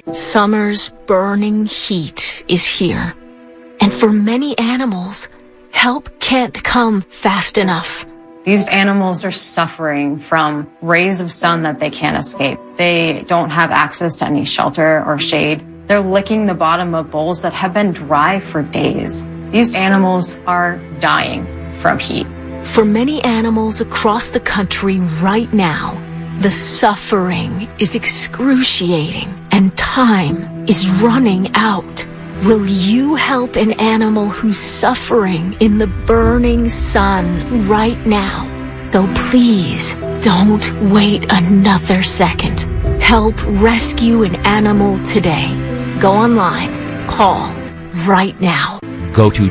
Summer's burning heat is here. And for many animals, help can't come fast enough. These animals are suffering from rays of sun that they can't escape. They don't have access to any shelter or shade. They're licking the bottom of bowls that have been dry for days. These animals are dying from heat. For many animals across the country right now, the suffering is excruciating and time is running out. Will you help an animal who's suffering in the burning sun right now? So please don't wait another second. Help rescue an animal today. Go online. Call right now. Go to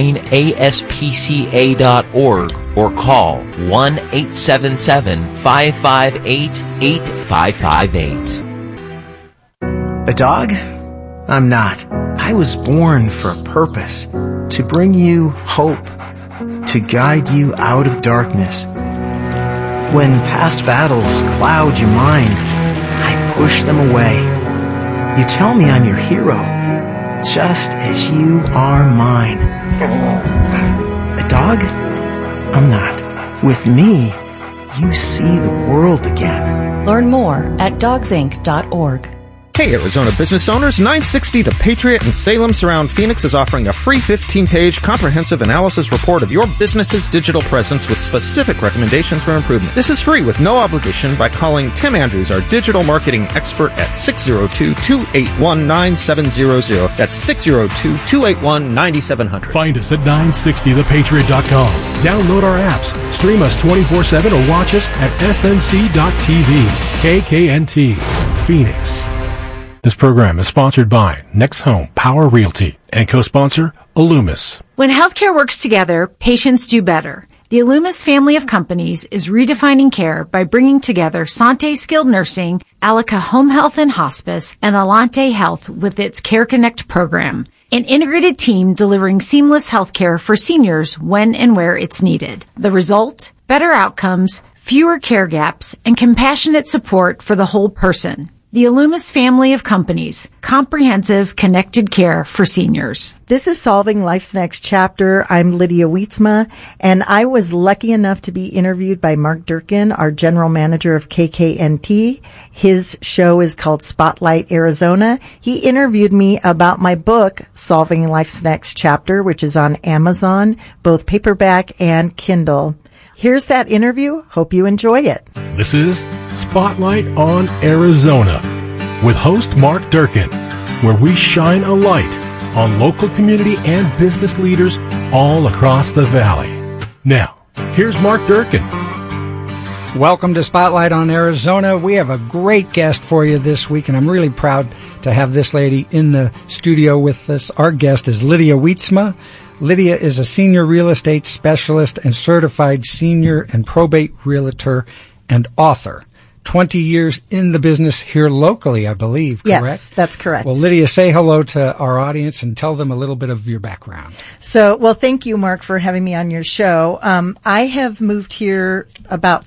joinaspca.org or call 1-877-558-8558. A dog? I'm not. I was born for a purpose, to bring you hope, to guide you out of darkness. When past battles cloud your mind, I push them away. You tell me I'm your hero, just as you are mine. A dog? I'm not. With me, you see the world again. Learn more at dogsinc.org. Hey, Arizona business owners, 960 The Patriot in Salem Surround Phoenix is offering a free 15-page comprehensive analysis report of your business's digital presence with specific recommendations for improvement. This is free with no obligation by calling Tim Andrews, our digital marketing expert, at 602-281-9700. That's 602-281-9700. Find us at 960thepatriot.com. Download our apps, stream us 24/7, or watch us at snc.tv. KKNT, Phoenix. This program is sponsored by Next Home Power Realty and co-sponsor Alumis. When healthcare works together, patients do better. The Alumis family of companies is redefining care by bringing together Sante Skilled Nursing, Alica Home Health and Hospice, and Alante Health with its Care Connect program. An integrated team delivering seamless healthcare for seniors when and where it's needed. The result? Better outcomes, fewer care gaps, and compassionate support for the whole person. The Alumis family of companies, comprehensive connected care for seniors. This is Solving Life's Next Chapter. I'm Lydia Wietzma, and I was lucky enough to be interviewed by Mark Durkin, our general manager of KKNT. His show is called Spotlight Arizona. He interviewed me about my book, Solving Life's Next Chapter, which is on Amazon, both paperback and Kindle. Here's that interview. Hope you enjoy it. This is Spotlight on Arizona with host Mark Durkin, where we shine a light on local community and business leaders all across the valley. Now, here's Mark Durkin. Welcome to Spotlight on Arizona. We have a great guest for you this week, and I'm really proud to have this lady in the studio with us. Our guest is Lydia Wietzma. Lydia is a senior real estate specialist and certified senior and probate realtor and author. 20 years in the business here locally, I believe, correct? Yes, that's correct. Well, Lydia, say hello to our audience and tell them a little bit of your background. Well, thank you, Mark, for having me on your show. I have moved here about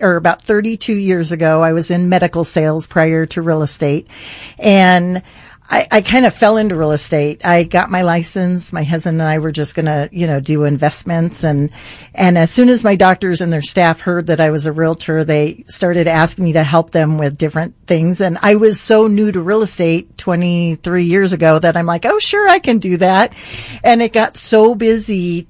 32 years ago. I was in medical sales prior to real estate, and I kind of fell into real estate. I got my license. My husband and I were just going to, do investments. And as soon as my doctors and their staff heard that I was a realtor, they started asking me to help them with different things. And I was so new to real estate 23 years ago that I'm like, oh, sure, I can do that. And it got so busy,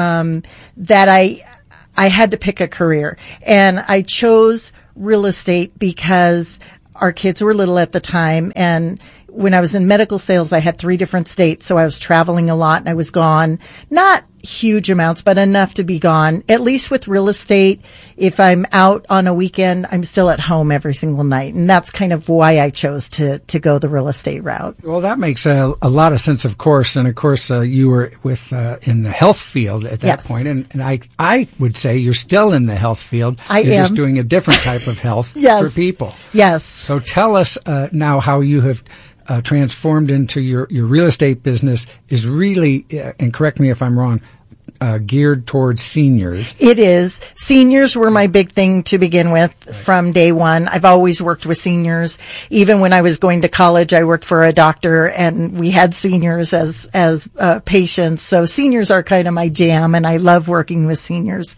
that I had to pick a career. And I chose real estate because our kids were little at the time, and when I was in medical sales, I had 3 different states, so I was traveling a lot and I was gone. Not huge amounts, but enough to be gone. At least with real estate, if I'm out on a weekend, I'm still at home every single night. And that's kind of why I chose to go the real estate route. Well, that makes a lot of sense, of course. And of course, you were in the health field at that point. And I would say you're still in the health field. You're just doing a different type of health for people. Yes. So tell us now how you have transformed into your real estate business is really, and correct me if I'm wrong, geared towards seniors. It is. Seniors were my big thing to begin with from day one. I've always worked with seniors. Even when I was going to college, I worked for a doctor and we had seniors as patients. So seniors are kind of my jam and I love working with seniors.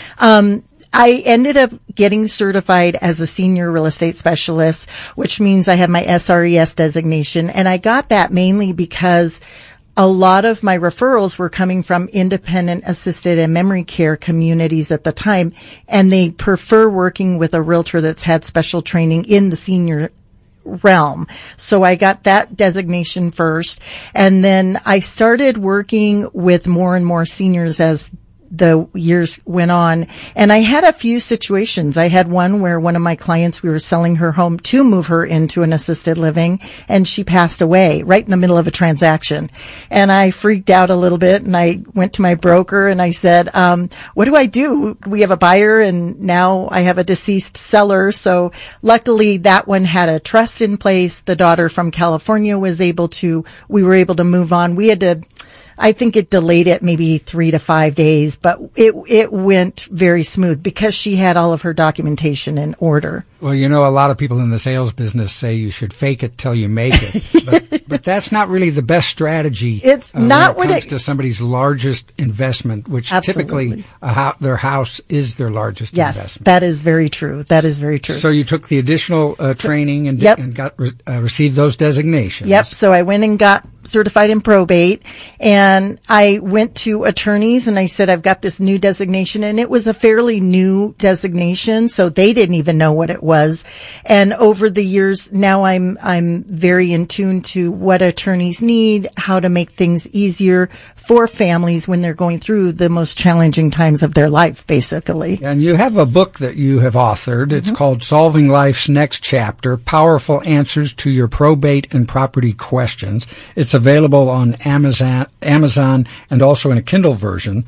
I ended up getting certified as a senior real estate specialist, which means I have my SRES designation. And I got that mainly because a lot of my referrals were coming from independent assisted and memory care communities at the time, and they prefer working with a realtor that's had special training in the senior realm. So I got that designation first, and then I started working with more and more seniors as the years went on. And I had a few situations. I had one where one of my clients, we were selling her home to move her into an assisted living, and she passed away right in the middle of a transaction. And I freaked out a little bit, and I went to my broker and I said, what do I do? We have a buyer and now I have a deceased seller. So luckily that one had a trust in place. The daughter from California we were able to move on. I think it delayed it maybe 3 to 5 days, but it went very smooth because she had all of her documentation in order. Well, a lot of people in the sales business say you should fake it till you make it, but that's not really the best strategy. It's not when it comes to somebody's largest investment, which absolutely. Typically their house is their largest investment. Yes, that is very true. That is very true. So you took the additional training and got received those designations. Yep. So I went and got certified in probate, and I went to attorneys and I said, I've got this new designation, and it was a fairly new designation, so they didn't even know what it was. And over the years, now I'm very in tune to what attorneys need, how to make things easier for families when they're going through the most challenging times of their life, basically. And you have a book that you have authored. It's called Solving Life's Next Chapter, Powerful Answers to Your Probate and Property Questions. It's available on Amazon and also in a Kindle version.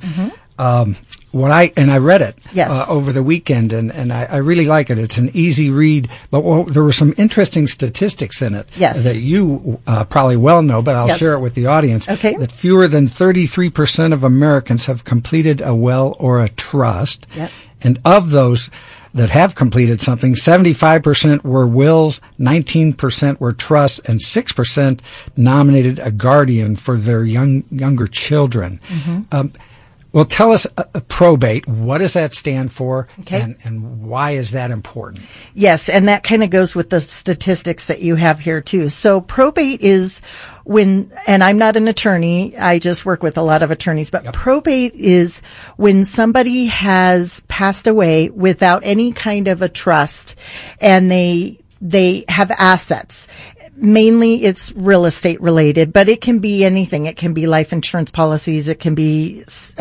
I read it over the weekend, and I really like it. It's an easy read, but there were some interesting statistics in it that you probably well know, but I'll share it with the audience. Okay. That fewer than 33% of Americans have completed a will or a trust, and of those that have completed something, 75% were wills, 19% were trusts, and 6% nominated a guardian for their younger children. Well, tell us probate. What does that stand for, and why is that important? Yes, and that kind of goes with the statistics that you have here too. So probate is when, and I'm not an attorney, I just work with a lot of attorneys, but probate is when somebody has passed away without any kind of a trust and they have assets. Mainly it's real estate related, but it can be anything. It can be life insurance policies. It can be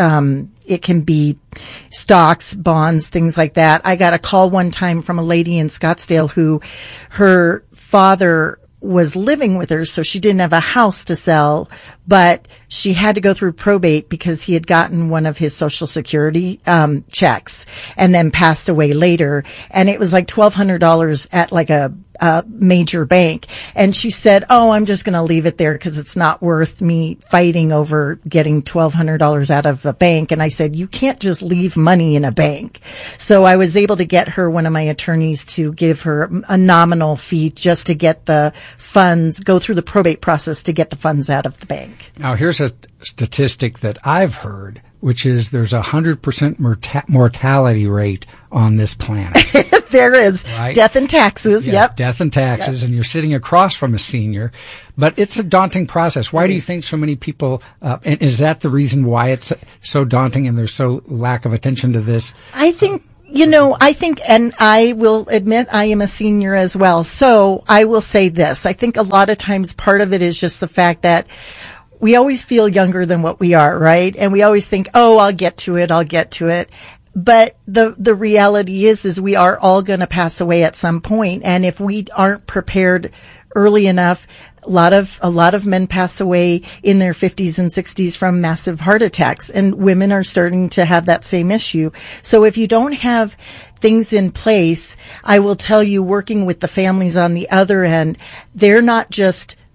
stocks, bonds, things like that. I got a call one time from a lady in Scottsdale who her father was living with her, so she didn't have a house to sell, but she had to go through probate because he had gotten one of his Social Security checks and then passed away later. And it was like $1,200 at like a major bank. And she said, I'm just going to leave it there because it's not worth me fighting over getting $1,200 out of a bank. And I said, you can't just leave money in a bank. So I was able to get her, one of my attorneys, to give her a nominal fee just to get the funds, go through the probate process to get the funds out of the bank. Now, here's a statistic that I've heard, which is there's 100% mortality rate on this planet. There is. Right? Death and taxes. Yes, death and taxes, and you're sitting across from a senior. But it's a daunting process. Why do you think so many people, and is that the reason why it's so daunting and there's so lack of attention to this? I think, and I will admit I am a senior as well. So I will say this. I think a lot of times part of it is just the fact that we always feel younger than what we are, right? And we always think, I'll get to it. But the reality is we are all going to pass away at some point. And if we aren't prepared early enough, a lot of men pass away in their 50s and 60s from massive heart attacks, and women are starting to have that same issue. So if you don't have things in place, I will tell you, working with the families on the other end, they're not just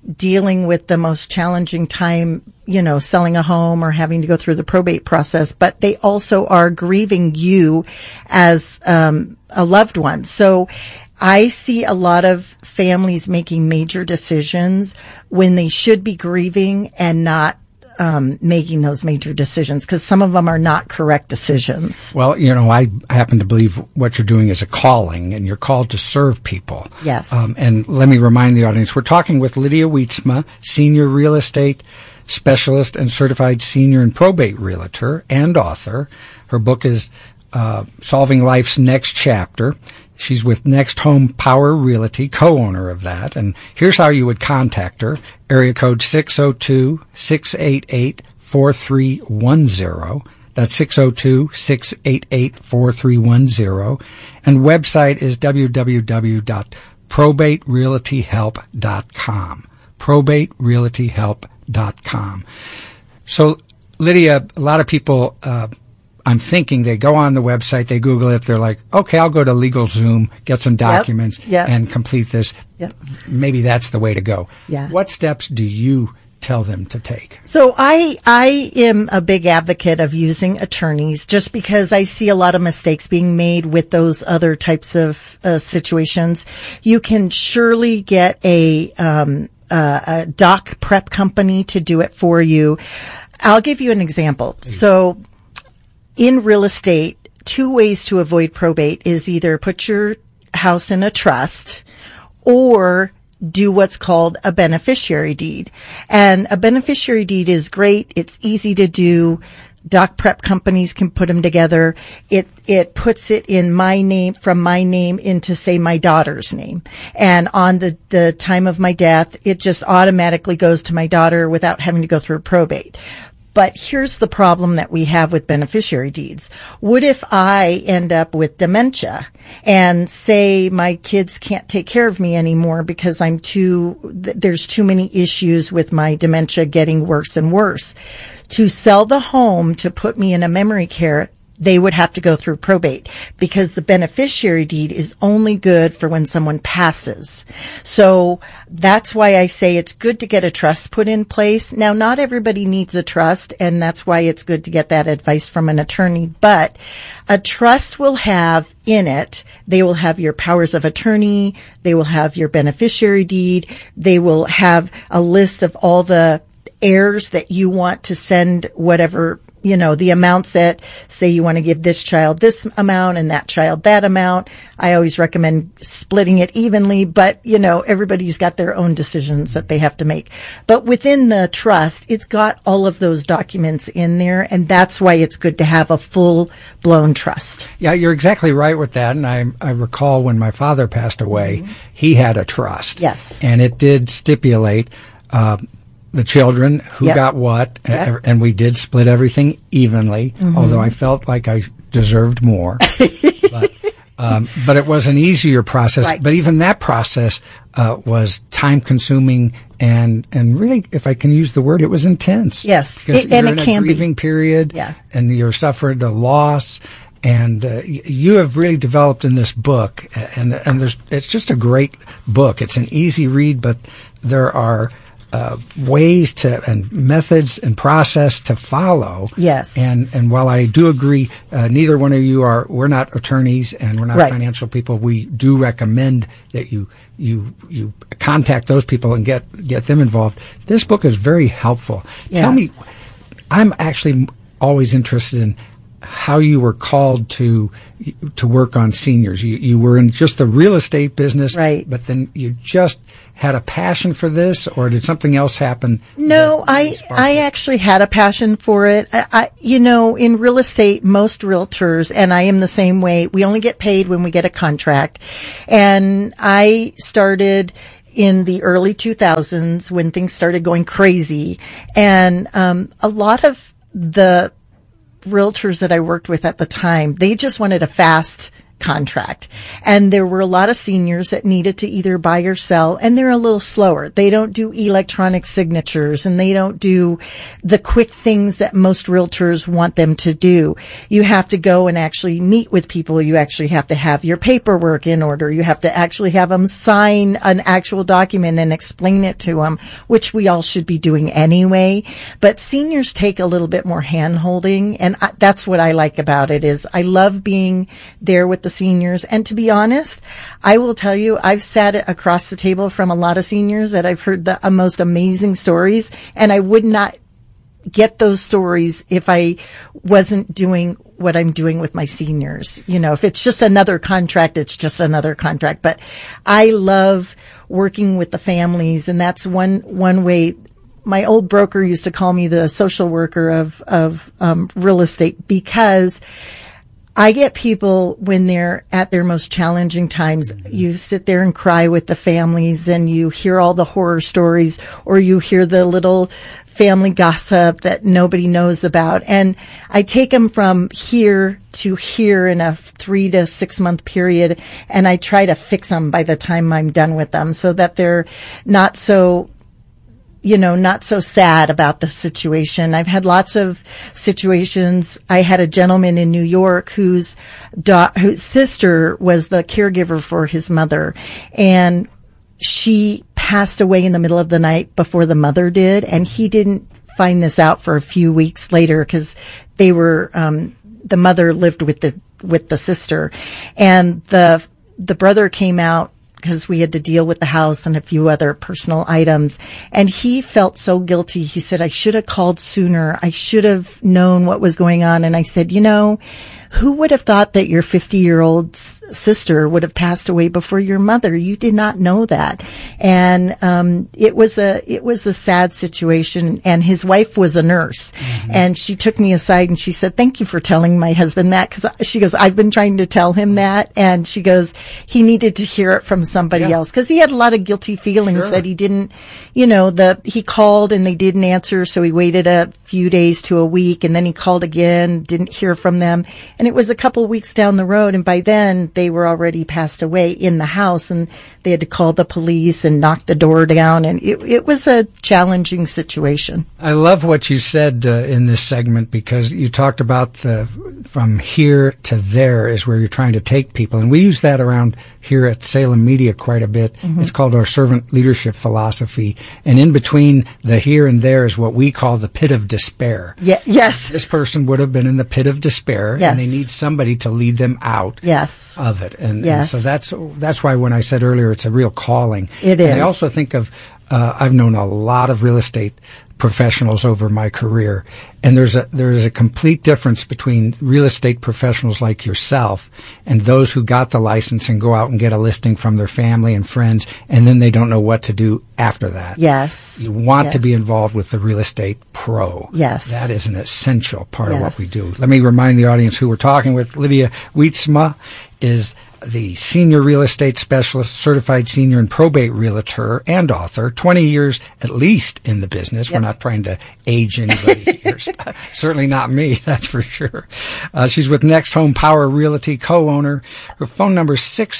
dealing with the most challenging time, selling a home or having to go through the probate process, but they also are grieving you as a loved one. So I see a lot of families making major decisions when they should be grieving and not making those major decisions, because some of them are not correct decisions. Well, I happen to believe what you're doing is a calling, and you're called to serve people. Yes. And let me remind the audience, we're talking with Lydia Wietzma, senior real estate specialist and certified senior and probate realtor and author. Her book is Solving Life's Next Chapter. She's with Next Home Power Realty, co-owner of that. And here's how you would contact her. Area code 602-688-4310. That's 602-688-4310. And website is www.probaterealtyhelp.com. Probaterealtyhelp.com. So, Lydia, a lot of people, I'm thinking they go on the website, they Google it, they're like, okay, I'll go to LegalZoom, get some documents, and complete this. Yep. Maybe that's the way to go. Yeah. What steps do you tell them to take? So I am a big advocate of using attorneys, just because I see a lot of mistakes being made with those other types of situations. You can surely get a doc prep company to do it for you. I'll give you an example. So in real estate, 2 ways to avoid probate is either put your house in a trust or do what's called a beneficiary deed. And a beneficiary deed is great. It's easy to do. Doc prep companies can put them together. It puts it in my name, from my name into, say, my daughter's name. And on the time of my death, it just automatically goes to my daughter without having to go through probate. But here's the problem that we have with beneficiary deeds. What if I end up with dementia and say my kids can't take care of me anymore because there's too many issues with my dementia getting worse and worse? To sell the home to put me in a memory care, they would have to go through probate, because the beneficiary deed is only good for when someone passes. So that's why I say it's good to get a trust put in place. Now, not everybody needs a trust, and that's why it's good to get that advice from an attorney. But a trust will have in it, they will have your powers of attorney, they will have your beneficiary deed, they will have a list of all the heirs that you want to send whatever, the amounts that, say you want to give this child this amount and that child that amount. I always recommend splitting it evenly, but, everybody's got their own decisions that they have to make. But within the trust, it's got all of those documents in there, and that's why it's good to have a full-blown trust. Yeah, you're exactly right with that. And I recall when my father passed away, he had a trust. Yes. And it did stipulate the children, who got what, and we did split everything evenly, although I felt like I deserved more. But it was an easier process. Right. But even that process was time-consuming and really, if I can use the word, it was intense. Yes, because and you're it in can a grieving be. period, and you're suffering a loss. And you have really developed in this book, and it's just a great book. It's an easy read, but there are ways and methods and process to follow. Yes. And while I do agree, neither one of you we're not attorneys and we're not financial people. We do recommend that you contact those people and get them involved. This book is very helpful. Yeah. Tell me, I'm actually always interested in how you were called to work on seniors. You were in just the real estate business, right? But then you just had a passion for this, or did something else happen? No, I actually had a passion for it. In real estate, most realtors, and I am the same way, we only get paid when we get a contract. And I started in the early 2000s when things started going crazy. And a lot of the realtors that I worked with at the time, they just wanted a fast contract. And there were a lot of seniors that needed to either buy or sell, and they're a little slower. They don't do electronic signatures, and they don't do the quick things that most realtors want them to do. You have to go and actually meet with people. You actually have to have your paperwork in order. You have to actually have them sign an actual document and explain it to them, which we all should be doing anyway. But seniors take a little bit more hand-holding, and that's what I like about it. Is I love being there with the seniors. And to be honest, I will tell you, I've sat across the table from a lot of seniors that I've heard the most amazing stories, and I would not get those stories if I wasn't doing what I'm doing with my seniors. You know, if it's just another contract, it's just another contract. But I love working with the families, and that's one way. My old broker used to call me the social worker of real estate, because I get people when they're at their most challenging times. You sit there and cry with the families, and you hear all the horror stories, or you hear the little family gossip that nobody knows about. And I take them from here to here in a 3 to 6 month period, and I try to fix them by the time I'm done with them, so that they're not so sad about the situation. I've had lots of situations. I had a gentleman in New York whose sister was the caregiver for his mother, and she passed away in the middle of the night before the mother did, and he didn't find this out for a few weeks later, because they were the mother lived with the sister, and the brother came out because we had to deal with the house and a few other personal items. And he felt so guilty. He said, I should have called sooner. I should have known what was going on. And I said, who would have thought that your 50-year-old sister would have passed away before your mother? You did not know that. And it was a sad situation. And his wife was a nurse. Mm-hmm. And she took me aside and she said, thank you for telling my husband that. Because she goes, I've been trying to tell him that. And she goes, he needed to hear it from somebody else. Because he had a lot of guilty feelings that he didn't, he called and they didn't answer. So he waited a few days to a week. And then he called again, didn't hear from them. And it was a couple weeks down the road, and by then they were already passed away in the house, and they had to call the police and knock the door down, and it was a challenging situation. I love what you said in this segment, because you talked about from here to there is where you're trying to take people, and we use that around here at Salem Media quite a bit. Mm-hmm. It's called our servant leadership philosophy, and in between the here and there is what we call the pit of despair. Yes. This person would have been in the pit of despair, and they need somebody to lead them out of it. And so that's why when I said earlier it's a real calling. It is. And I also think of I've known a lot of real estate professionals over my career, and there is a complete difference between real estate professionals like yourself and those who got the license and go out and get a listing from their family and friends, and then they don't know what to do after that. Yes. You want to be involved with the real estate pro. Yes. That is an essential part of what we do. Let me remind the audience who we're talking with. Lydia Wietzma is the senior real estate specialist, certified senior and probate realtor and author, 20 years at least in the business. We're not trying to age anybody here. Certainly not me, that's for sure. She's with Next Home Power Realty, co-owner. Her phone number is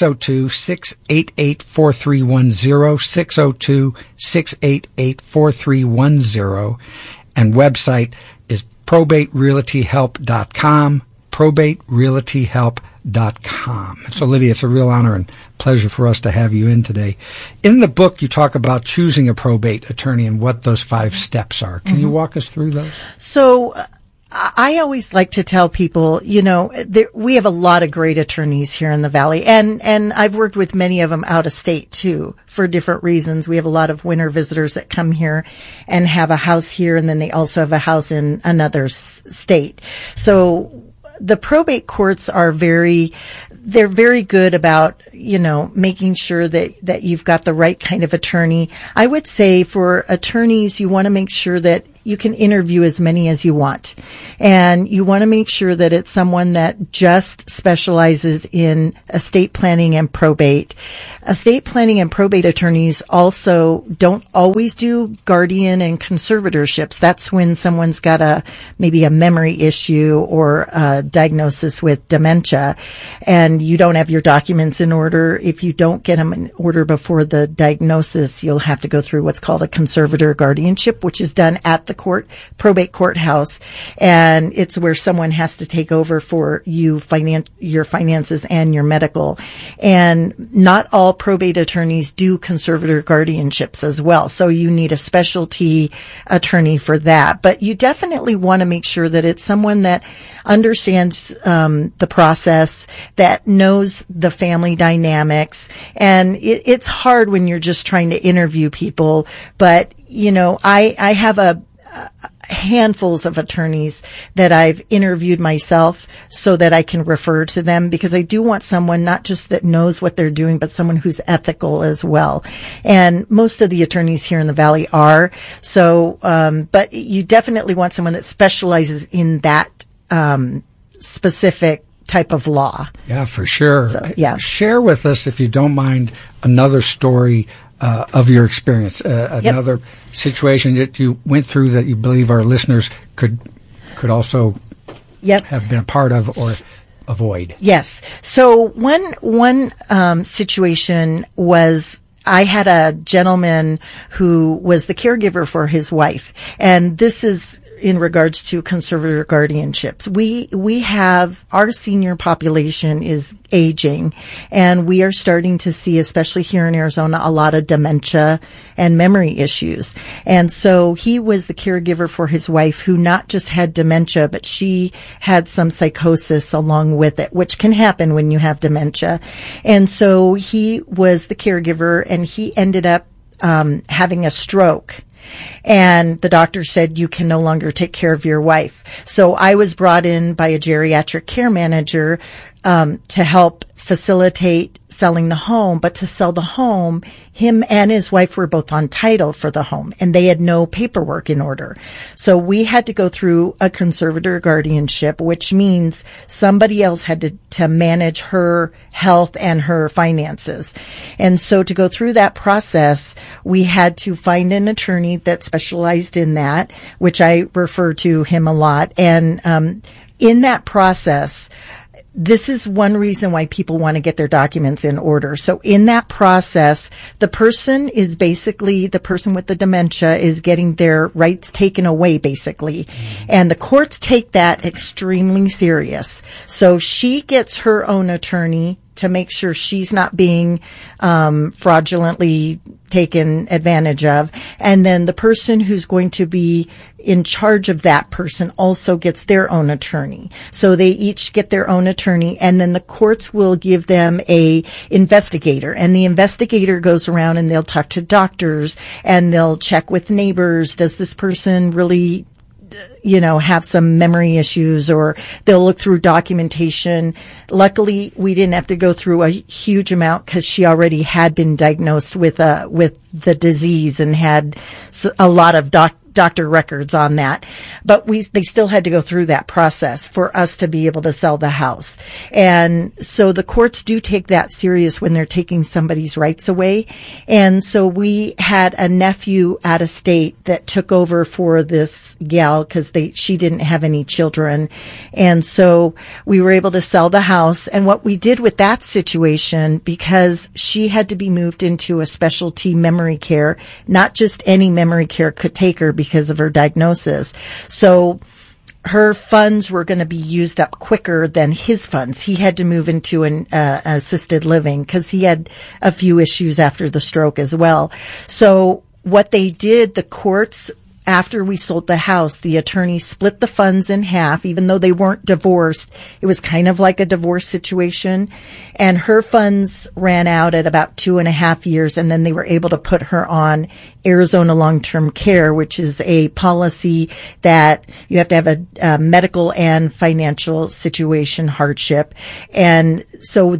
602-688-4310, 602-688-4310, and website is probaterealtyhelp.com, probaterealtyhelp.com. So, Lydia, it's a real honor and pleasure for us to have you in today. In the book, you talk about choosing a probate attorney and what those 5 steps are. Can you walk us through those? So, I always like to tell people, we have a lot of great attorneys here in the Valley, and I've worked with many of them out of state too, for different reasons. We have a lot of winter visitors that come here and have a house here, and then they also have a house in another state. So, the probate courts are very good about, making sure that you've got the right kind of attorney. I would say for attorneys, you want to make sure that you can interview as many as you want. And you want to make sure that it's someone that just specializes in estate planning and probate. Estate planning and probate attorneys also don't always do guardian and conservatorships. That's when someone's got maybe a memory issue or a diagnosis with dementia, and you don't have your documents in order. If you don't get them in order before the diagnosis, you'll have to go through what's called a conservator guardianship, which is done at the probate courthouse, and it's where someone has to take over for you, your finances and your medical. And not all probate attorneys do conservator guardianships as well, so you need a specialty attorney for that. But you definitely want to make sure that it's someone that understands the process, that knows the family dynamics. And it's hard when you're just trying to interview people, but I have handfuls of attorneys that I've interviewed myself so that I can refer to them, because I do want someone not just that knows what they're doing, but someone who's ethical as well. And most of the attorneys here in the Valley are. So, but you definitely want someone that specializes in that specific type of law. Yeah, for sure. So, yeah. Share with us, if you don't mind, another story of your experience, another situation that you went through that you believe our listeners could also have been a part of or avoid. Yes. So one situation was, I had a gentleman who was the caregiver for his wife, and this is in regards to conservator guardianships. We have, our senior population is aging, and we are starting to see, especially here in Arizona, a lot of dementia and memory issues. And so he was the caregiver for his wife, who not just had dementia, but she had some psychosis along with it, which can happen when you have dementia. And so he was the caregiver, and he ended up having a stroke. And the doctor said, you can no longer take care of your wife. So I was brought in by a geriatric care manager to help facilitate selling the home. But to sell the home, him and his wife were both on title for the home, and they had no paperwork in order. So we had to go through a conservator guardianship, which means somebody else had to manage her health and her finances. And so to go through that process, we had to find an attorney that specialized in that, which I refer to him a lot. And in that process, this is one reason why people want to get their documents in order. So in that process, the person is basically, the person with the dementia is getting their rights taken away, basically. And the courts take that extremely serious. So she gets her own attorney to make sure she's not being fraudulently taken advantage of. And then the person who's going to be in charge of that person also gets their own attorney. So they each get their own attorney, and then the courts will give them a investigator, and the investigator goes around and they'll talk to doctors and they'll check with neighbors. Does this person really have some memory issues? Or they'll look through documentation. Luckily, we didn't have to go through a huge amount because she already had been diagnosed with the disease and had a lot of doctor records on that. But they still had to go through that process for us to be able to sell the house. And so the courts do take that serious when they're taking somebody's rights away. And so we had a nephew out of state that took over for this gal because she didn't have any children. And so we were able to sell the house. And what we did with that situation, because she had to be moved into a specialty memory care, not just any memory care could take her because of her diagnosis. So her funds were going to be used up quicker than his funds. He had to move into an assisted living because he had a few issues after the stroke as well. So what they did, the courts, after we sold the house, the attorney split the funds in half, even though they weren't divorced. It was kind of like a divorce situation. And her funds ran out at about 2.5 years, and then they were able to put her on Arizona Long-Term Care, which is a policy that you have to have a medical and financial situation hardship. And so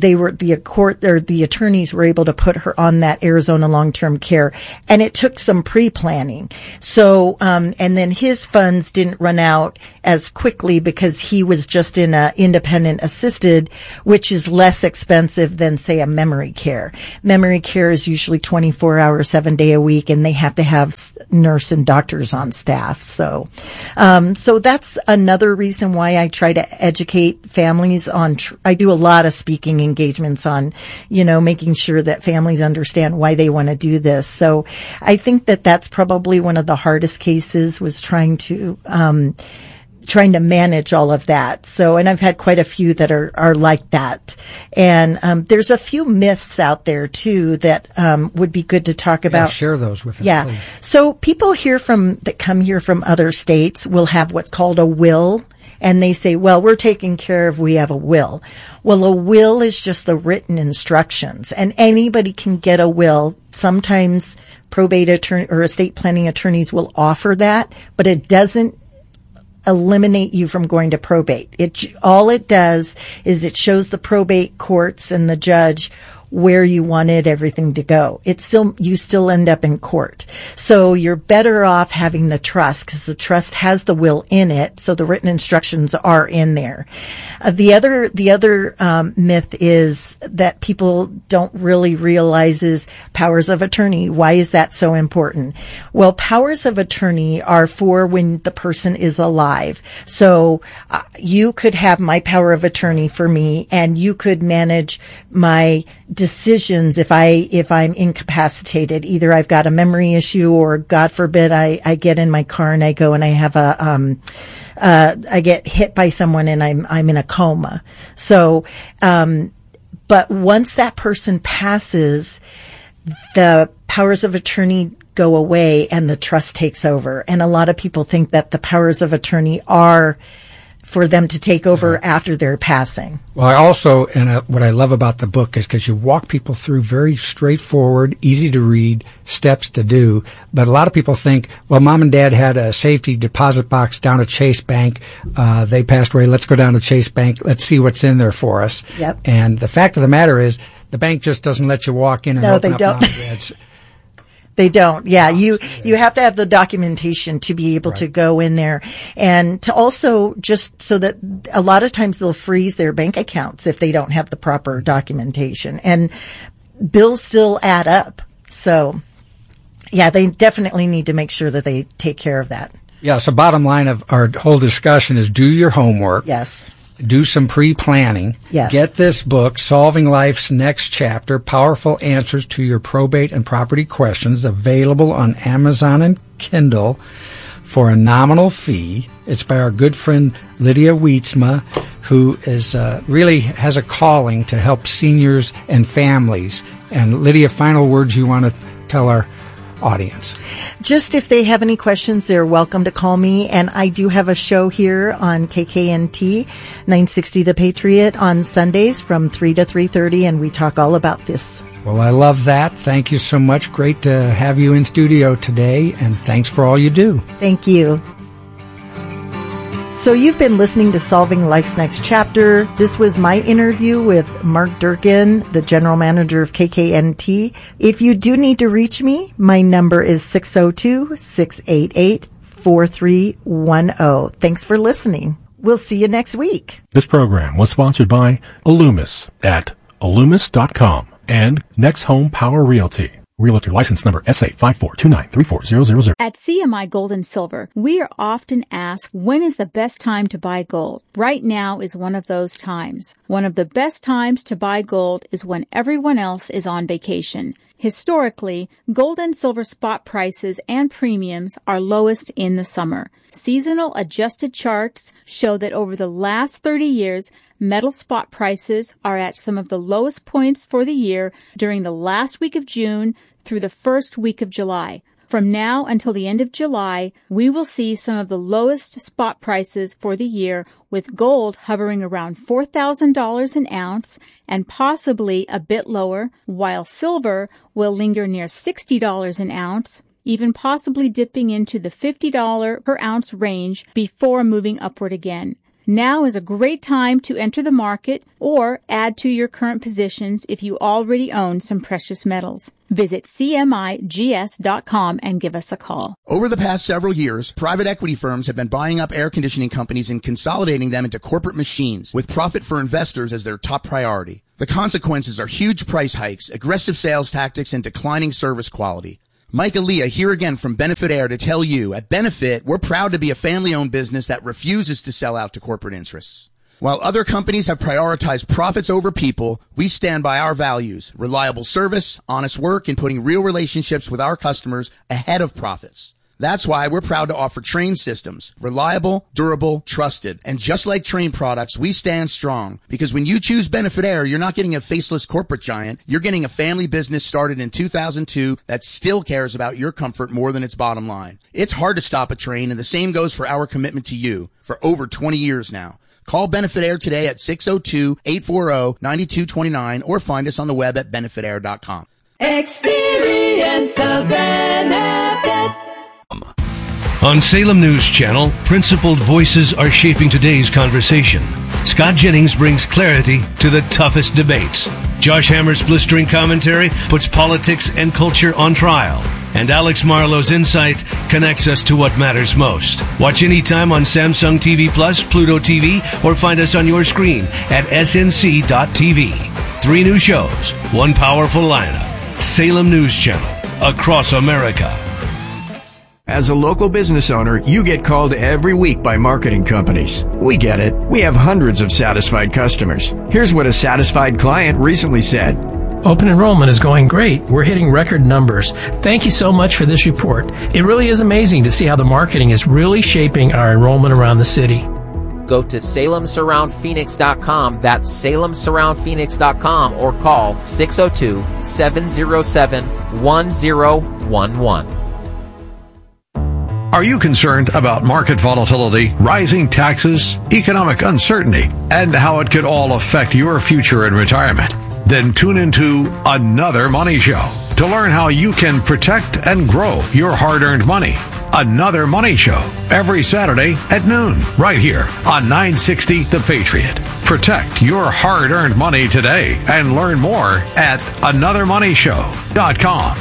the attorneys were able to put her on that Arizona Long-Term Care. And it took some pre-planning. So So, and then his funds didn't run out as quickly because he was just in a independent assisted, which is less expensive than, say, a memory care. Memory care is usually 24 hours, 7 days a week, and they have to have nurse and doctors on staff. So that's another reason why I try to educate families on, I do a lot of speaking engagements on, making sure that families understand why they want to do this. So I think that that's probably one of the hardest cases, was trying to manage all of that. So, and I've had quite a few that are like that. And, there's a few myths out there too that, would be good to talk about. Share those with us. Yeah. Please. So people that come here from other states will have what's called a will. And they say, well, we're taken care of, we have a will. Well, a will is just the written instructions, and anybody can get a will. Sometimes probate attorney or estate planning attorneys will offer that, but it doesn't eliminate you from going to probate. All it does is it shows the probate courts and the judge where you wanted everything to go. You still end up in court. So you're better off having the trust, because the trust has the will in it. So the written instructions are in there. The other myth is that people don't really realize is powers of attorney. Why is that so important? Well, powers of attorney are for when the person is alive. So you could have my power of attorney for me, and you could manage my decisions if I'm incapacitated. Either I've got a memory issue, or God forbid I get in my car and I go and I have I get hit by someone and I'm in a coma. So, but once that person passes, the powers of attorney go away and the trust takes over. And a lot of people think that the powers of attorney are for them to take over after their passing. Well, I also, and what I love about the book is because you walk people through very straightforward, easy to read steps to do. But a lot of people think, well, mom and dad had a safety deposit box down at Chase Bank. They passed away. Let's go down to Chase Bank. Let's see what's in there for us. Yep. And the fact of the matter is, the bank just doesn't let you walk in and open up mom and dad's. They don't. Yeah. You have to have the documentation to be able to go in there, and to also just so that a lot of times they'll freeze their bank accounts if they don't have the proper documentation, and bills still add up. So yeah, they definitely need to make sure that they take care of that. Yeah. So bottom line of our whole discussion is do your homework. Yes. Do some pre-planning. Yes. Get this book, Solving Life's Next Chapter, Powerful Answers to Your Probate and Property Questions, available on Amazon and Kindle for a nominal fee. It's by our good friend Lydia Wietzma, who is really has a calling to help seniors and families. And Lydia, final words you want to tell our audience? Just if they have any questions, they're welcome to call me. And I do have a show here on KKNT 960 The Patriot on Sundays from 3 to 3:30, and we talk all about this. Well, I love that. Thank you so much. Great to have you in studio today, and thanks for all you do. Thank you. So you've been listening to Solving Life's Next Chapter. This was my interview with Mark Durkin, the general manager of KKNT. If you do need to reach me, my number is 602-688-4310. Thanks for listening. We'll see you next week. This program was sponsored by Illumis at illumis.com and Next Home Power Realty. Realtor license number SA54293400. At CMI Gold and Silver, we are often asked, when is the best time to buy gold? Right now is one of those times. One of the best times to buy gold is when everyone else is on vacation. Historically, gold and silver spot prices and premiums are lowest in the summer. Seasonal adjusted charts show that over the last 30 years, metal spot prices are at some of the lowest points for the year during the last week of June through the first week of July. From now until the end of July, we will see some of the lowest spot prices for the year, with gold hovering around $4,000 an ounce and possibly a bit lower, while silver will linger near $60 an ounce, even possibly dipping into the $50 per ounce range before moving upward again. Now is a great time to enter the market or add to your current positions if you already own some precious metals. Visit CMIGS.com and give us a call. Over the past several years, private equity firms have been buying up air conditioning companies and consolidating them into corporate machines with profit for investors as their top priority. The consequences are huge price hikes, aggressive sales tactics, and declining service quality. Mike Aaliyah here again from Benefit Air to tell you, at Benefit, we're proud to be a family-owned business that refuses to sell out to corporate interests. While other companies have prioritized profits over people, we stand by our values, reliable service, honest work, and putting real relationships with our customers ahead of profits. That's why we're proud to offer Trane systems, reliable, durable, trusted. And just like Trane products, we stand strong because when you choose Benefit Air, you're not getting a faceless corporate giant. You're getting a family business started in 2002 that still cares about your comfort more than its bottom line. It's hard to stop a Trane, and the same goes for our commitment to you for over 20 years now. Call Benefit Air today at 602-840-9229 or find us on the web at benefitair.com. Experience the benefit. On Salem News Channel, principled voices are shaping today's conversation. Scott Jennings brings clarity to the toughest debates. Josh Hammer's blistering commentary puts politics and culture on trial. And Alex Marlowe's insight connects us to what matters most. Watch anytime on Samsung TV Plus, Pluto TV, or find us on your screen at snc.tv. 3 new shows, 1 powerful lineup. Salem News Channel, across America. As a local business owner, you get called every week by marketing companies. We get it. We have hundreds of satisfied customers. Here's what a satisfied client recently said. Open enrollment is going great. We're hitting record numbers. Thank you so much for this report. It really is amazing to see how the marketing is really shaping our enrollment around the city. Go to SalemSurroundPhoenix.com. That's SalemSurroundPhoenix.com or call 602-707-1011. Are you concerned about market volatility, rising taxes, economic uncertainty, and how it could all affect your future in retirement? Then tune into Another Money Show to learn how you can protect and grow your hard-earned money. Another Money Show every Saturday at noon, right here on 960 The Patriot. Protect your hard-earned money today and learn more at anothermoneyshow.com.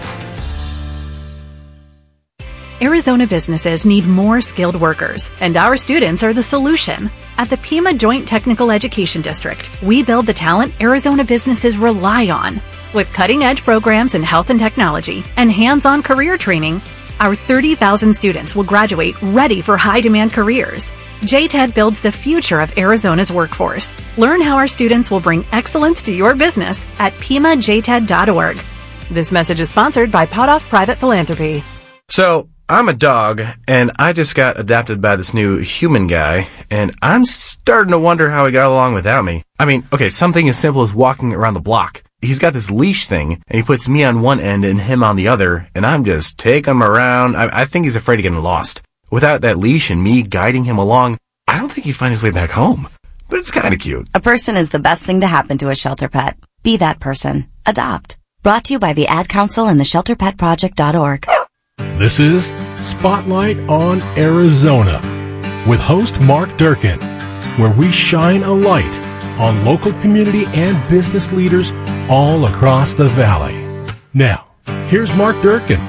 Arizona businesses need more skilled workers, and our students are the solution. At the Pima Joint Technical Education District, we build the talent Arizona businesses rely on. With cutting-edge programs in health and technology and hands-on career training, our 30,000 students will graduate ready for high-demand careers. JTED builds the future of Arizona's workforce. Learn how our students will bring excellence to your business at PimaJTED.org. This message is sponsored by Potoff Private Philanthropy. So, I'm a dog, and I just got adopted by this new human guy, and I'm starting to wonder how he got along without me. I mean, okay, something as simple as walking around the block. He's got this leash thing, and he puts me on one end and him on the other, and I'm just taking him around. I think he's afraid of getting lost. Without that leash and me guiding him along, I don't think he'd find his way back home. But it's kind of cute. A person is the best thing to happen to a shelter pet. Be that person. Adopt. Brought to you by the Ad Council and the ShelterPetProject.org. This is Spotlight on Arizona with host Mark Durkin, where we shine a light on local community and business leaders all across the valley. Now, here's Mark Durkin.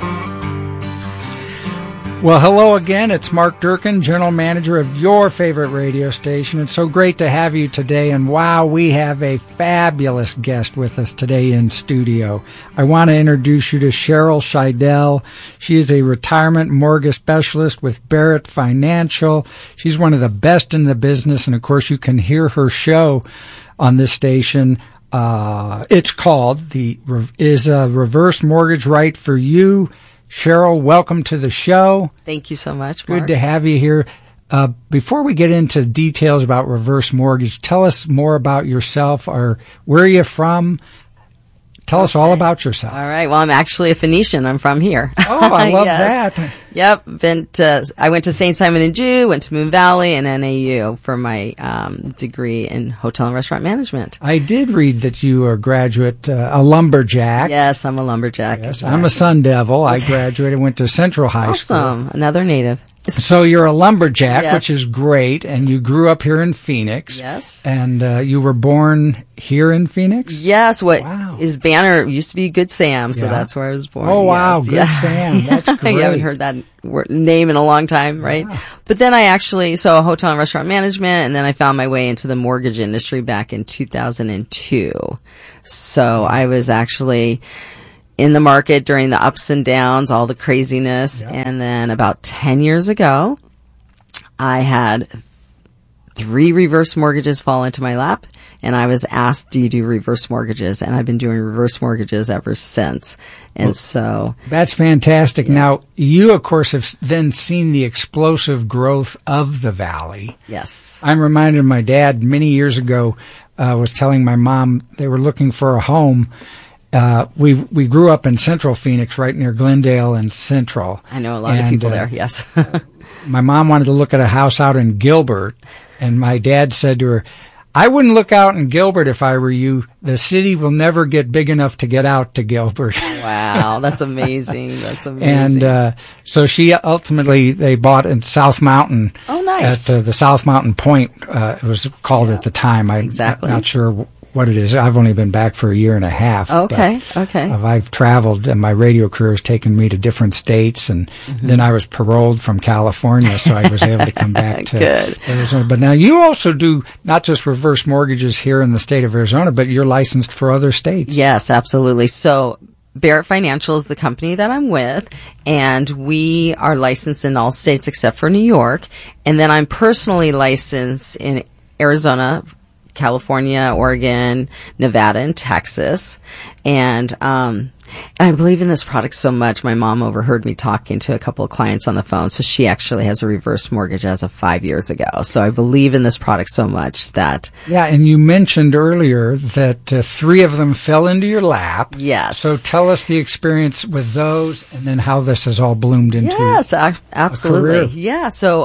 Well, hello again. It's Mark Durkin, General Manager of your favorite radio station. It's so great to have you today. And wow, we have a fabulous guest with us today in studio. I want to introduce you to Cheryl Scheidel. She is a retirement mortgage specialist with Barrett Financial. She's one of the best in the business. And of course, you can hear her show on this station. It's called Is a Reverse Mortgage Right for You? Cheryl, welcome to the show. Thank you so much, Mark. Good to have you here. Before we get into details about reverse mortgage, tell us more about yourself, or where are you from? Tell us all about yourself. All right. Well, I'm actually a Phoenician. I'm from here. Oh, I love that. Yep. I went to St. Simon and Jew, went to Moon Valley and NAU for my degree in hotel and restaurant management. I did read that you are a graduate, a lumberjack. Yes, I'm a lumberjack. Yes, exactly. I'm a Sun Devil. I graduated, went to Central High School. Awesome. Another native. So you're a lumberjack, Yes. which is great, and you grew up here in Phoenix. Yes. And you were born here in Phoenix? Yes, his banner used to be Good Sam, so Yeah. that's where I was born. Oh, wow, yes. Good Yeah. Sam. That's great. You haven't heard that name in a long time, right? But then I actually, hotel and restaurant management, and then I found my way into the mortgage industry back in 2002. So I was actually in the market during the ups and downs, all the craziness. Yeah. And then about 10 years ago, I had 3 reverse mortgages fall into my lap. And I was asked, do you do reverse mortgages? And I've been doing reverse mortgages ever since. And so. That's fantastic. Yeah. Now, you, of course, have then seen the explosive growth of the Valley. Yes. I'm reminded of my dad many years ago, was telling my mom they were looking for a home. We grew up in Central Phoenix, right near Glendale and Central. I know a lot of people there, yes. My mom wanted to look at a house out in Gilbert, and my dad said to her, I wouldn't look out in Gilbert if I were you. The city will never get big enough to get out to Gilbert. Wow, that's amazing. That's amazing. And so they bought in South Mountain. Oh, nice. At the South Mountain Point, it was called at the time. I'm not sure what it is. I've only been back for a year and a half. Okay. I've traveled, and my radio career has taken me to different states, and then I was paroled from California, so I was able to come back to Arizona. But now you also do not just reverse mortgages here in the state of Arizona, but you're licensed for other states. Yes, absolutely. So Barrett Financial is the company that I'm with, and we are licensed in all states except for New York. And then I'm personally licensed in Arizona, California, Oregon, Nevada, and Texas. And I believe in this product so much, my mom overheard me talking to a couple of clients on the phone. So she actually has a reverse mortgage as of 5 years ago. So I believe in this product so much that. Yeah, and you mentioned earlier that 3 of them fell into your lap. Yes. So tell us the experience with those, and then how this has all bloomed into. Yes, absolutely. A career. Yeah. So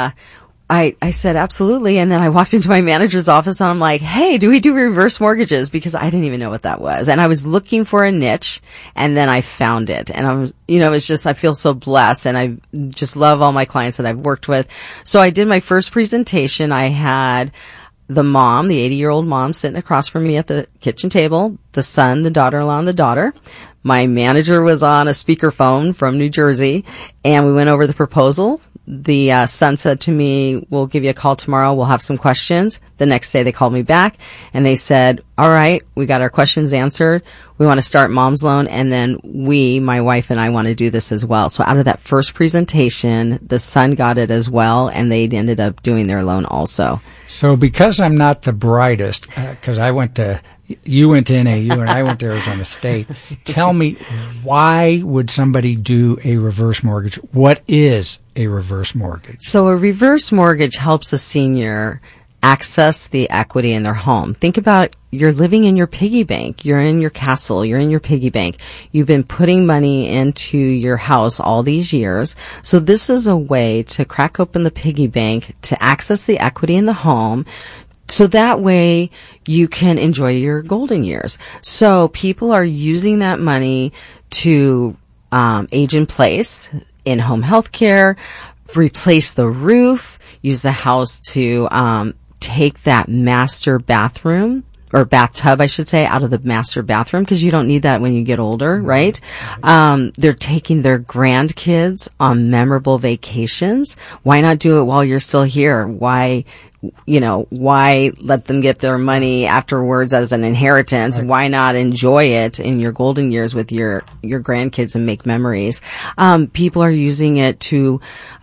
I said absolutely, and then I walked into my manager's office and I'm like, hey, do we do reverse mortgages? Because I didn't even know what that was. And I was looking for a niche, and then I found it. And it's just, I feel so blessed, and I just love all my clients that I've worked with. So I did my first presentation. I had the mom, the 80-year-old mom, sitting across from me at the kitchen table, the son, the daughter-in-law, and the daughter. My manager was on a speakerphone from New Jersey, and we went over the proposal. The son said to me, we'll give you a call tomorrow. We'll have some questions. The next day they called me back and they said, all right, we got our questions answered. We want to start Mom's Loan. And then my wife and I want to do this as well. So out of that first presentation, the son got it as well, and they ended up doing their loan also. So because I'm not the brightest, because you went to NAU and I went to Arizona State. Tell me, why would somebody do a reverse mortgage? What is a reverse mortgage? So a reverse mortgage helps a senior access the equity in their home. Think about, you're living in your piggy bank. You're in your castle. You're in your piggy bank. You've been putting money into your house all these years. So this is a way to crack open the piggy bank to access the equity in the home. So that way you can enjoy your golden years. So people are using that money to age in place, in-home health care, replace the roof, use the house to take that master bathroom, or bathtub, I should say, out of the master bathroom, because you don't need that when you get older, right? They're taking their grandkids on memorable vacations. Why not do it while you're still here? Why let them get their money afterwards as an inheritance? Right. Why not enjoy it in your golden years with your grandkids and make memories? People are using it to,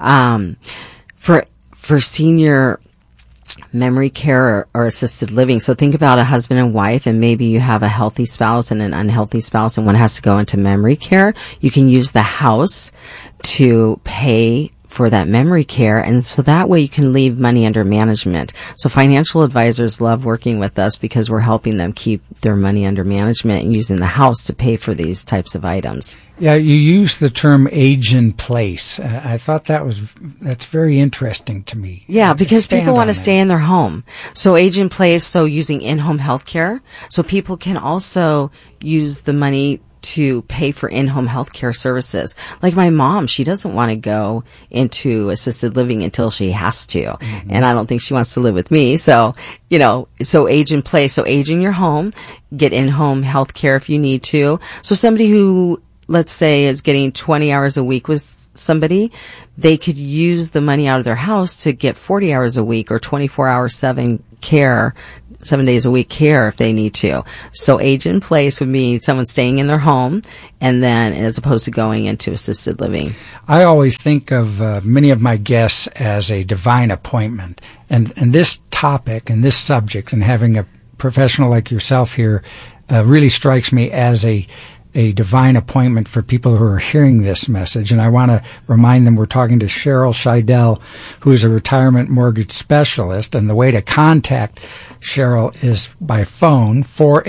for senior memory care or assisted living. So think about a husband and wife, and maybe you have a healthy spouse and an unhealthy spouse, and one has to go into memory care. You can use the house to pay for that memory care, and so that way you can leave money under management. So financial advisors love working with us because we're helping them keep their money under management and using the house to pay for these types of items. Yeah, you use the term age in place. I thought that's very interesting to me. Yeah, because people want to stay in their home. So age in place, so using in-home health care. So people can also use the money to pay for in-home healthcare services. Like my mom, she doesn't want to go into assisted living until she has to. Mm-hmm. And I don't think she wants to live with me. So, so age in place. So age in your home, get in-home healthcare if you need to. So somebody who, let's say, is getting 20 hours a week with somebody, they could use the money out of their house to get 40 hours a week or 24 hours, 7 days a week care if they need to. So age in place would mean someone staying in their home, and then as opposed to going into assisted living. I always think of many of my guests as a divine appointment. And this topic and this subject and having a professional like yourself here really strikes me as a divine appointment for people who are hearing this message. And I want to remind them we're talking to Cheryl Scheidel, who is a retirement mortgage specialist. And the way to contact Cheryl is by phone,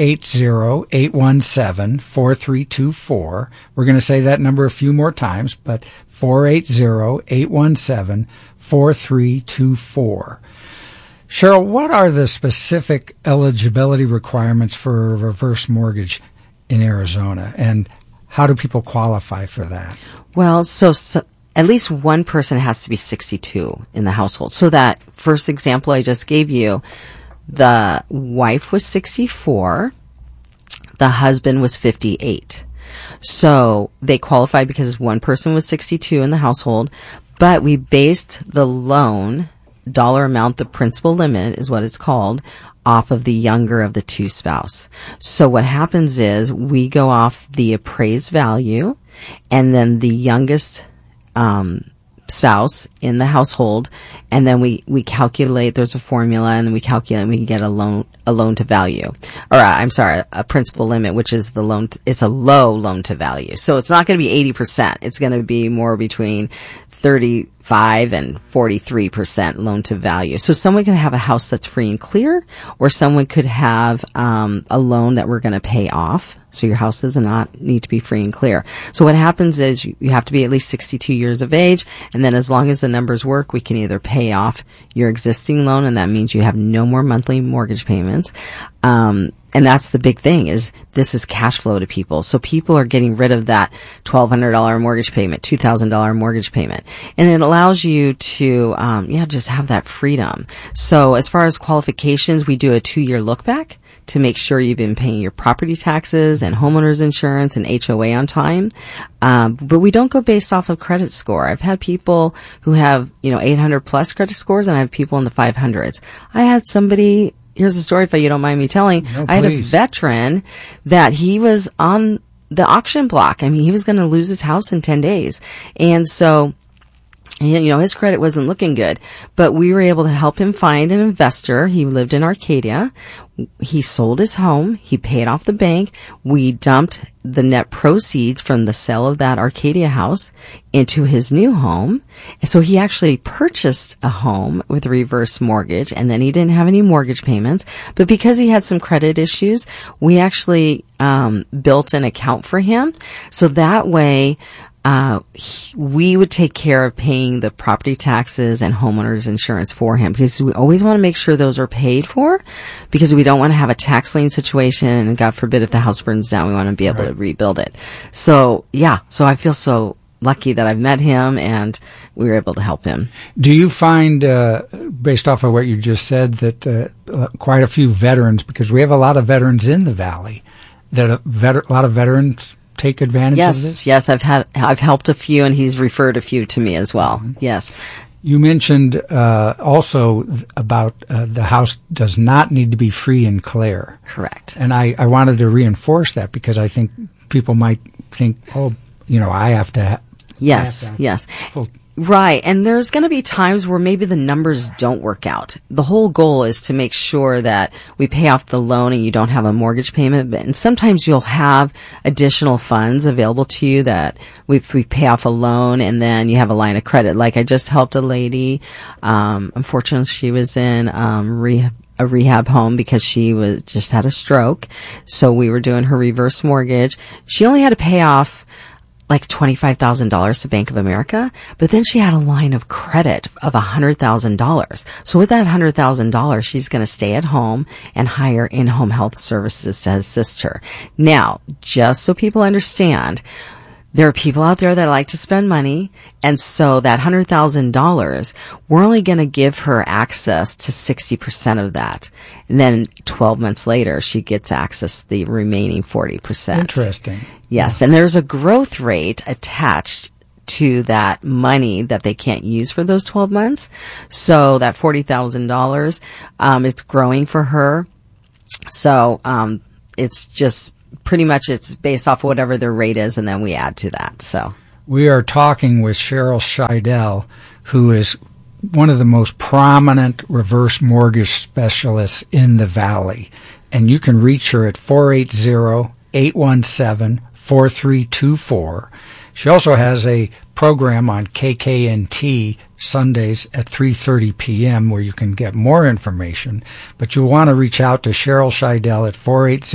480-817-4324. We're going to say that number a few more times, but 480-817-4324. Cheryl, what are the specific eligibility requirements for a reverse mortgage in Arizona, and how do people qualify for that? Well, so at least one person has to be 62 in the household. So that first example I just gave you, the wife was 64, the husband was 58. So they qualify because one person was 62 in the household, but we based the loan dollar amount, the principal limit is what it's called, off of the younger of the two spouse. So what happens is we go off the appraised value, and then the youngest spouse in the household, and then we calculate, there's a formula, and then we calculate and we can get a loan to value. Or a principal limit, which is it's a low loan to value. So it's not going to be 80%. It's going to be more between 35 and 43% loan to value. So someone can have a house that's free and clear, or someone could have a loan that we're going to pay off. So your house does not need to be free and clear. So what happens is you have to be at least 62 years of age, and then as long as the numbers work, we can either pay off your existing loan, and that means you have no more monthly mortgage payments. And that's the big thing, is this is cash flow to people. So people are getting rid of that $1,200 mortgage payment, $2,000 mortgage payment. And it allows you to, just have that freedom. So as far as qualifications, we do a 2-year look back to make sure you've been paying your property taxes and homeowners insurance and HOA on time. But we don't go based off of credit score. I've had people who have, 800 plus credit scores, and I have people in the 500s. I had somebody, here's the story if you don't mind me telling. No, I had a veteran that he was on the auction block. I mean, he was going to lose his house in 10 days. And so, his credit wasn't looking good, but we were able to help him find an investor. He lived in Arcadia. He sold his home. He paid off the bank. We dumped the net proceeds from the sale of that Arcadia house into his new home. And so he actually purchased a home with a reverse mortgage, and then he didn't have any mortgage payments. But because he had some credit issues, we actually built an account for him. So that way, we would take care of paying the property taxes and homeowners insurance for him, because we always want to make sure those are paid for, because we don't want to have a tax lien situation, and God forbid if the house burns down, we want to be able to rebuild it. So I feel so lucky that I've met him and we were able to help him. Do you find, based off of what you just said, that quite a few veterans, because we have a lot of veterans in the Valley, that a lot of veterans take advantage of this? Yes, I've helped a few, and he's referred a few to me as well. Mm-hmm. Yes. You mentioned also about the house does not need to be free and clear. Correct. And I wanted to reinforce that, because I think people might think, I have to. Yes. Right. And there's going to be times where maybe the numbers don't work out. The whole goal is to make sure that we pay off the loan and you don't have a mortgage payment. And sometimes you'll have additional funds available to you that we pay off a loan and then you have a line of credit. Like I just helped a lady. Unfortunately, she was in a rehab home because she just had a stroke. So we were doing her reverse mortgage. She only had to pay off like $25,000 to Bank of America, but then she had a line of credit of $100,000. So with that $100,000, she's going to stay at home and hire in-home health services to assist her. Now, just so people understand, there are people out there that like to spend money, and so that $100,000, we're only going to give her access to 60% of that. And then 12 months later, she gets access to the remaining 40%. Interesting. Yes, and there's a growth rate attached to that money that they can't use for those 12 months. So that $40,000, it's growing for her. So, it's just pretty much it's based off whatever their rate is, and then we add to that. So we are talking with Cheryl Scheidel, who is one of the most prominent reverse mortgage specialists in the Valley. And you can reach her at 480-817-4324. She also has a program on KKNT Sundays at 3:30 p.m. where you can get more information. But you'll want to reach out to Cheryl Scheidel at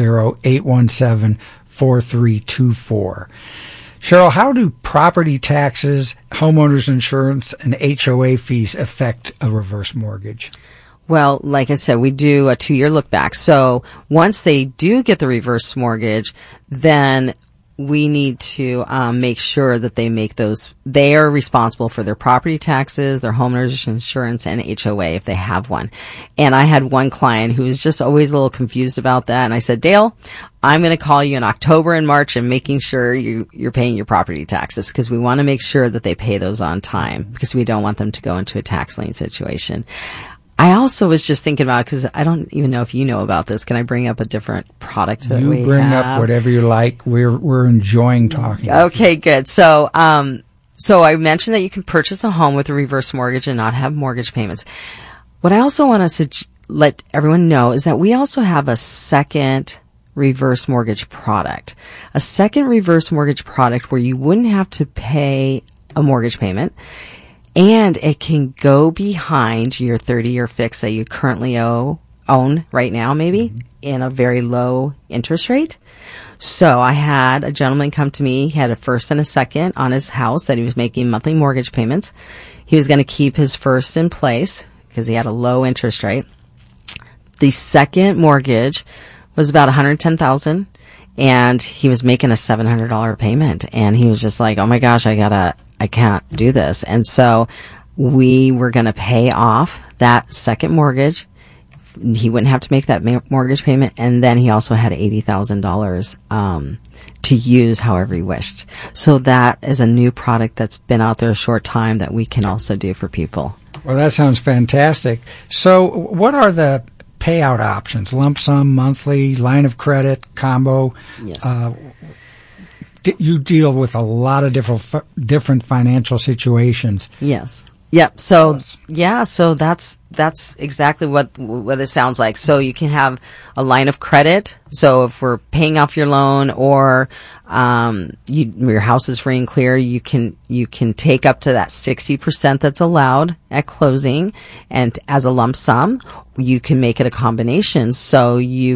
480-817-4324. Cheryl, how do property taxes, homeowners insurance, and HOA fees affect a reverse mortgage? Well, like I said, we do a 2-year look back. So once they do get the reverse mortgage, then we need to make sure that they make those. They are responsible for their property taxes, their homeowners insurance, and HOA if they have one. And I had one client who was just always a little confused about that. And I said, Dale, I'm going to call you in October and March and making sure you're paying your property taxes, because we want to make sure that they pay those on time, because we don't want them to go into a tax lien situation. I also was just thinking about, because I don't even know if you know about this. Can I bring up a different product that we have? You bring up whatever you like. We're enjoying talking. Okay, good. So I mentioned that you can purchase a home with a reverse mortgage and not have mortgage payments. What I also want to let everyone know is that we also have a second reverse mortgage product. A second reverse mortgage product where you wouldn't have to pay a mortgage payment, and it can go behind your 30-year fix that you currently own right now, maybe, in a very low interest rate. So I had a gentleman come to me. He had a first and a second on his house that he was making monthly mortgage payments. He was going to keep his first in place because he had a low interest rate. The second mortgage was about $110,000, and he was making a $700 payment. And he was just like, oh my gosh, I can't do this. And so we were going to pay off that second mortgage. He wouldn't have to make that mortgage payment. And then he also had $80,000 to use however he wished. So that is a new product that's been out there a short time that we can also do for people. Well, that sounds fantastic. So what are the payout options? Lump sum, monthly, line of credit, combo? Yes. You deal with a lot of different financial situations. Yes. Yep. So so that's exactly what it sounds like. So you can have a line of credit. So if we're paying off your loan, or your house is free and clear, you can take up to that 60% that's allowed at closing, and as a lump sum, you can make it a combination. So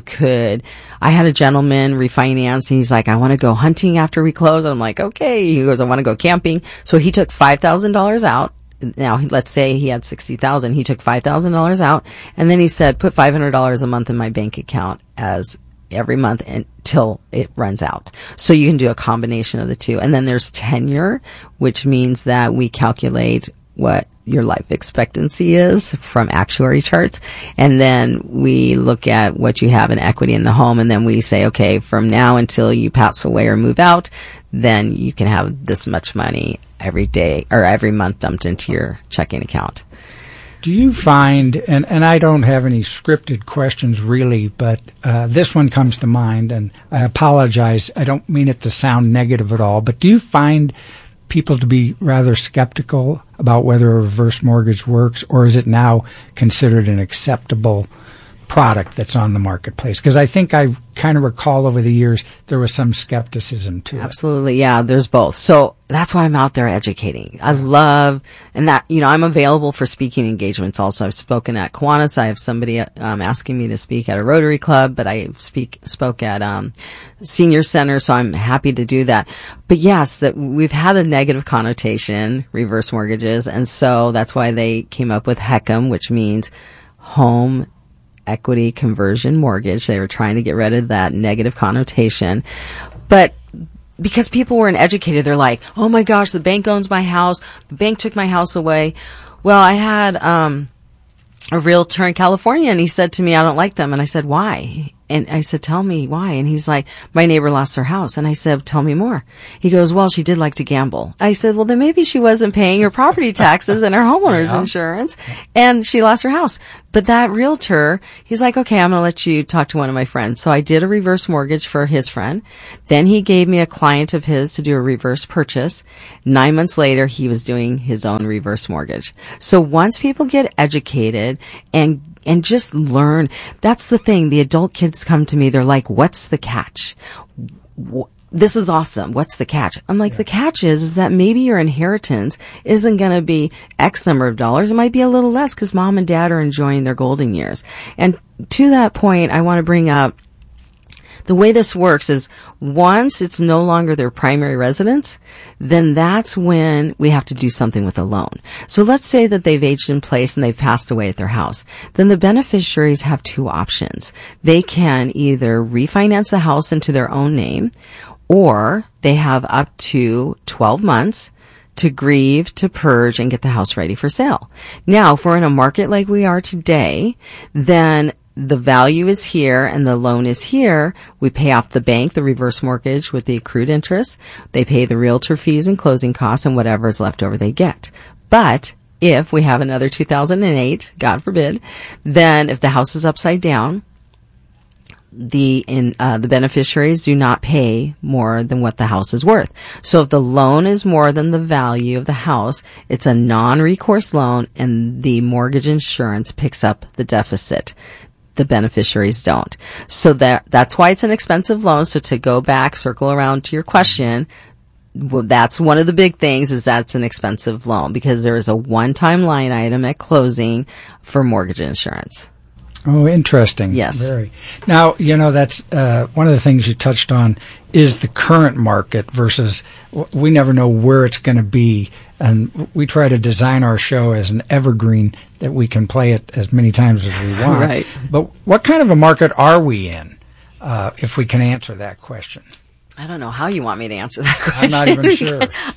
I had a gentleman refinance, and he's like, I want to go hunting after we close. I'm like, okay. He goes, I want to go camping. So he took $5,000 out. Now, let's say he had $60,000. He took $5,000 out, and then he said, put $500 a month in my bank account as every month until it runs out. So you can do a combination of the two. And then there's tenure, which means that we calculate what your life expectancy is from actuary charts. And then we look at what you have in equity in the home. And then we say, okay, from now until you pass away or move out, then you can have this much money every day or every month dumped into your checking account. Do you find, and I don't have any scripted questions really, but this one comes to mind, and I apologize. I don't mean it to sound negative at all, but do you find people to be rather skeptical about whether a reverse mortgage works, or is it now considered an acceptable product that's on the marketplace? Because I think I kind of recall over the years there was some skepticism to it. Absolutely. Yeah, there's both. So that's why I'm out there educating. I love, and that, I'm available for speaking engagements also. I've spoken at Kiwanis. I have somebody asking me to speak at a Rotary Club, but I spoke at senior center, so I'm happy to do that. But yes, that we've had a negative connotation, reverse mortgages, and so that's why they came up with HECM, which means home equity conversion mortgage. They were trying to get rid of that negative connotation. But because people weren't educated, they're like, oh my gosh, the bank owns my house. The bank took my house away. Well, I had a realtor in California, and he said to me, I don't like them. And I said, why? And I said, tell me why. And he's like, my neighbor lost her house. And I said, tell me more. He goes, well, she did like to gamble. I said, well, then maybe she wasn't paying her property taxes and her homeowner's insurance, and she lost her house. But that realtor, he's like, okay, I'm going to let you talk to one of my friends. So I did a reverse mortgage for his friend. Then he gave me a client of his to do a reverse purchase. 9 months later, he was doing his own reverse mortgage. So once people get educated and just learn, that's the thing. The adult kids come to me, they're like, what's the catch? This is awesome. What's the catch? I'm like, the catch is that maybe your inheritance isn't going to be X number of dollars. It might be a little less because mom and dad are enjoying their golden years. And to that point, I want to bring up the way this works is once it's no longer their primary residence, then that's when we have to do something with a loan. So let's say that they've aged in place and they've passed away at their house. Then the beneficiaries have two options. They can either refinance the house into their own name, or they have up to 12 months to grieve, to purge, and get the house ready for sale. Now, if we're in a market like we are today, then the value is here and the loan is here. We pay off the bank, the reverse mortgage with the accrued interest. They pay the realtor fees and closing costs, and whatever is left over they get. But if we have another 2008, God forbid, then if the house is upside down, the beneficiaries do not pay more than what the house is worth. So if the loan is more than the value of the house, it's a non-recourse loan, and the mortgage insurance picks up the deficit. The beneficiaries don't. So that's why it's an expensive loan. So to go back, circle around to your question, well, that's one of the big things, is that's an expensive loan because there is a one-time line item at closing for mortgage insurance. Oh, interesting. Yes. Very. Now, that's one of the things you touched on is the current market versus we never know where it's going to be. And we try to design our show as an evergreen that we can play it as many times as we want. Right. But what kind of a market are we in, if we can answer that question? I don't know how you want me to answer that question. I'm not even sure.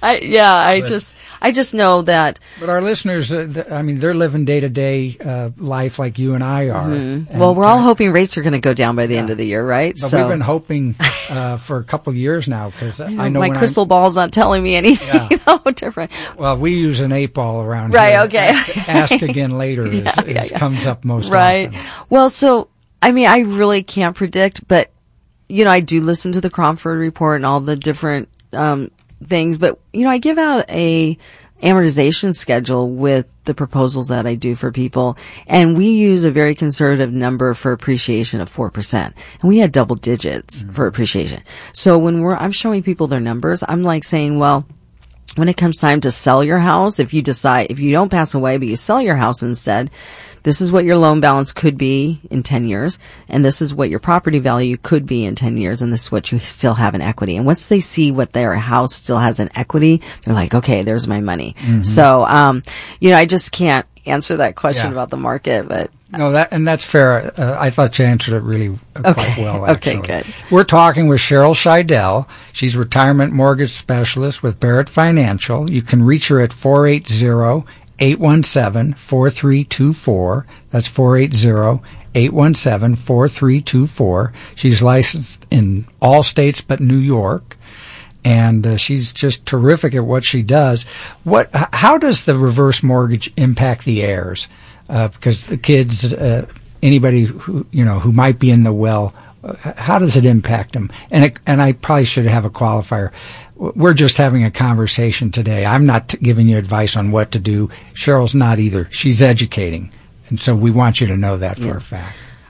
I just know that. But our listeners, they're living day-to-day life like you and I are. Mm-hmm. Well, we're all hoping rates are going to go down by the end of the year, right? But we've been hoping for a couple of years now because I know my crystal ball's not telling me anything different. Well, we use an 8-ball around here. Right, okay. Ask again later comes up most right. often. Well, so, I really can't predict, but I do listen to the Cromford Report and all the different things, but I give out a amortization schedule with the proposals that I do for people, and we use a very conservative number for appreciation of 4%, and we had double digits for appreciation. So when I'm showing people their numbers, I'm like saying, well, when it comes time to sell your house, if you don't pass away, but you sell your house instead, this is what your loan balance could be in 10 years, and this is what your property value could be in 10 years, and this is what you still have in equity. And once they see what their house still has in equity, they're like, okay, there's my money. Mm-hmm. So, I just can't answer that question about the market, but. No, that's fair. I thought you answered it really quite well, actually. Okay, good. We're talking with Cheryl Scheidel. She's a retirement mortgage specialist with Barrett Financial. You can reach her at 480-817-4324. That's 480-817-4324. She's licensed in all states but New York. And she's just terrific at what she does. How does the reverse mortgage impact the heirs? Because the kids, anybody who might be in the will, how does it impact them? And I probably should have a qualifier. We're just having a conversation today. I'm not giving you advice on what to do. Cheryl's not either. She's educating, and so we want you to know that for a fact.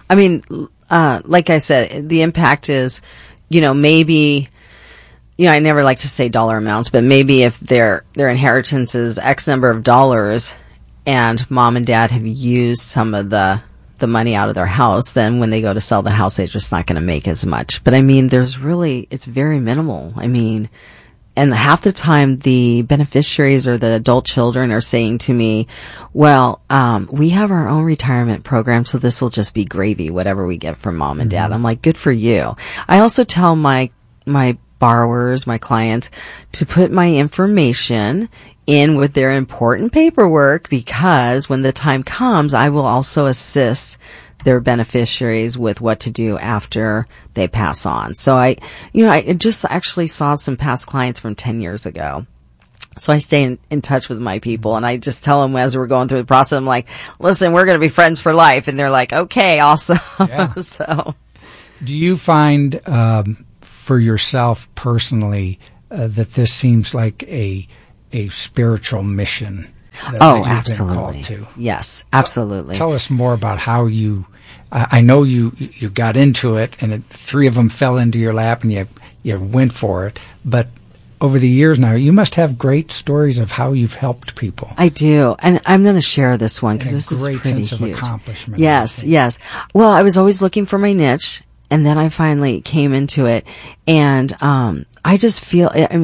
I mean, like I said, the impact is, maybe, I never like to say dollar amounts, but maybe if their inheritance is X number of dollars and mom and dad have used some of the money out of their house, then when they go to sell the house, they're just not going to make as much. But I mean, it's very minimal. I mean, and half the time the beneficiaries or the adult children are saying to me, well, we have our own retirement program, so this will just be gravy, whatever we get from mom and dad. I'm like, good for you. I also tell my borrowers, my clients, to put my information in with their important paperwork, because when the time comes, I will also assist their beneficiaries with what to do after they pass on. So I just actually saw some past clients from 10 years ago. So I stay in touch with my people, and I just tell them as we're going through the process, I'm like, listen, we're going to be friends for life. And they're like, okay, awesome. Yeah. So do you find, for yourself personally, that this seems like a spiritual mission? That you've absolutely. been called to? Yes, absolutely. Tell us more about how I know you got into it, and 3 of them fell into your lap, and you went for it. But over the years now, you must have great stories of how you've helped people. I do, and I'm going to share this one because this is pretty great sense huge. Of accomplishment. Yes. Well, I was always looking for my niche, and then I finally came into it, and I just feel. I mean,